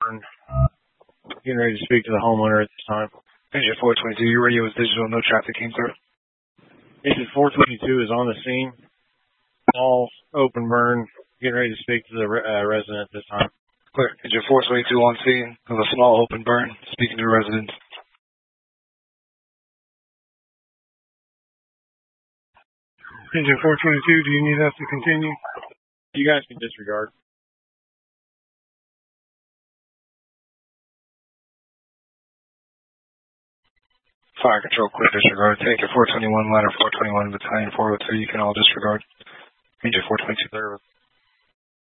burn. Getting ready to speak to the homeowner at this time. Engine 422, your radio is digital, no traffic came through. Engine 422 is on the scene. Small open burn. Getting ready to speak to the resident at this time. Clear. Engine 422 on scene of a small open burn. Speaking to the resident. Engine 422, do you need us to continue? You guys can disregard. Fire control, clear, disregard. Take your 421, ladder 421, battalion 402, you can all disregard. Engine 422. Service.